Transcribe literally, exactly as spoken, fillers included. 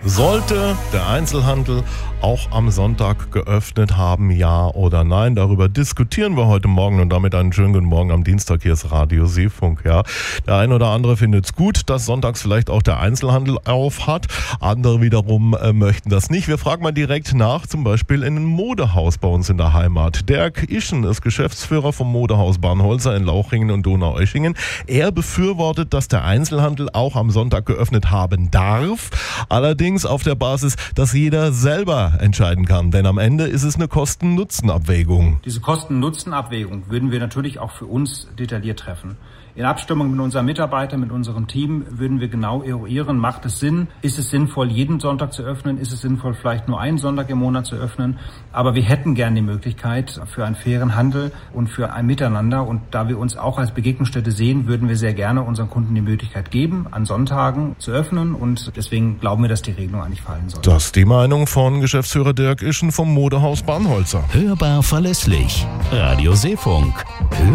Sollte der Einzelhandel auch am Sonntag geöffnet haben, ja oder nein? Darüber diskutieren wir heute Morgen und damit einen schönen guten Morgen am Dienstag. Hier ist Radio Seefunk. Ja. Der eine oder andere findet es gut, dass sonntags vielleicht auch der Einzelhandel auf hat. Andere wiederum äh, möchten das nicht. Wir fragen mal direkt nach, zum Beispiel in einem Modehaus bei uns in der Heimat. Dirk Ischen ist Geschäftsführer vom Modehaus Barnholzer in Lauchringen und Donaueschingen. Er befürwortet, dass der Einzelhandel auch am Sonntag geöffnet haben darf. Allerdings auf der Basis, dass jeder selber entscheiden kann. Denn am Ende ist es eine Kosten-Nutzen-Abwägung. Diese Kosten-Nutzen-Abwägung würden wir natürlich auch für uns detailliert treffen. In Abstimmung mit unseren Mitarbeitern, mit unserem Team würden wir genau eruieren, macht es Sinn, ist es sinnvoll, jeden Sonntag zu öffnen, ist es sinnvoll, vielleicht nur einen Sonntag im Monat zu öffnen. Aber wir hätten gern die Möglichkeit für einen fairen Handel und für ein Miteinander. Und da wir uns auch als Begegnungsstätte sehen, würden wir sehr gerne unseren Kunden die Möglichkeit geben, an Sonntagen zu öffnen. Und deswegen glauben wir, dass die Regelung eigentlich fallen soll. Das ist die Meinung von Geschäftsführer Dirk Ischen vom Modehaus Barnholzer. Hörbar verlässlich. Radio Seefunk.